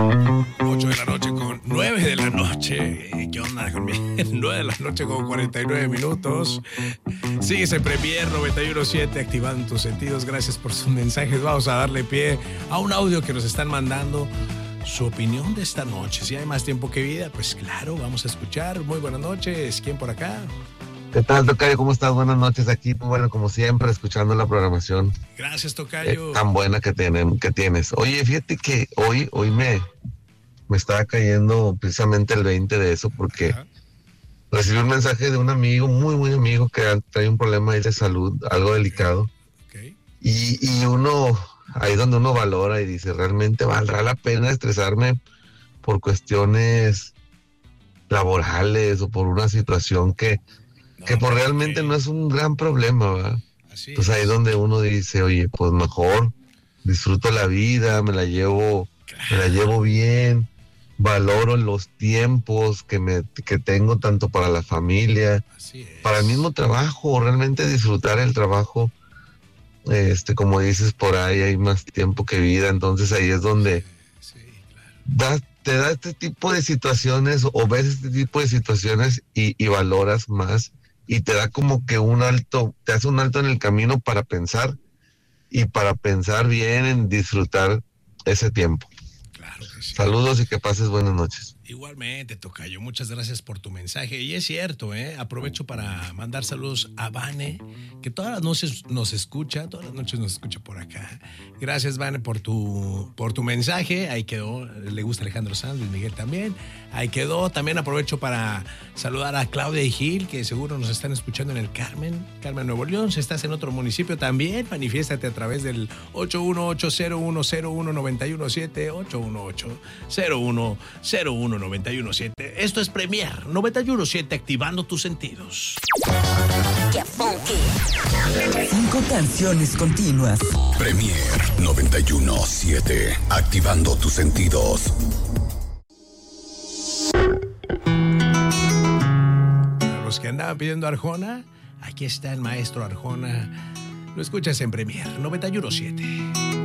8 de la noche con 9 de la noche. ¿Qué onda con mi? 9 de la noche con 49 minutos. Sigues en Premier 91.7, activando tus sentidos. Gracias por sus mensajes. Vamos a darle pie a un audio que nos están mandando. Su opinión de esta noche. Si hay más tiempo que vida, pues claro, vamos a escuchar. Muy buenas noches. ¿Quién por acá? ¿Qué tal, Tocayo? ¿Cómo estás? Buenas noches aquí. Bueno, como siempre, escuchando la programación. Gracias, Tocayo. Tan buena que tienes. Oye, fíjate que hoy me estaba cayendo precisamente el 20 de eso porque Ajá. recibí un mensaje de un amigo, muy amigo, que trae un problema ahí de salud, algo delicado. Okay. Y uno, ahí donde uno valora y dice, ¿realmente valdrá la pena estresarme por cuestiones laborales o por una situación que pues realmente no es un gran problema, ¿verdad? Así Pues ahí es. donde uno dice, oye, pues mejor disfruto la vida, me la llevo bien, valoro los tiempos que tengo tanto para la familia, Así es. para el mismo trabajo, realmente disfrutar el trabajo. Como dices, por ahí hay más tiempo que vida, entonces ahí es donde Sí, claro. te da este tipo de situaciones o ves este tipo de situaciones y valoras más y te da como que te hace un alto en el camino para pensar y para pensar bien en disfrutar ese tiempo. Claro que sí. Saludos y que pases buenas noches. Igualmente, Tocayo, muchas gracias por tu mensaje. Y es cierto, aprovecho para mandar saludos a Vane, que todas las noches nos escucha por acá. Gracias, Vane, por tu mensaje. Ahí quedó, le gusta Alejandro Sanz, Luis Miguel también. Ahí quedó. También aprovecho para saludar a Claudia y Gil, que seguro nos están escuchando en el Carmen, Nuevo León. Si estás en otro municipio también, manifiéstate a través del 818-0101-917, 818-0101-917. Esto es Premier 91.7, activando tus sentidos. ¡Qué funky! 5 canciones continuas. Premier 91.7, activando tus sentidos. Para los que andaban pidiendo Arjona, aquí está el maestro Arjona. Lo escuchas en Premier 91.7.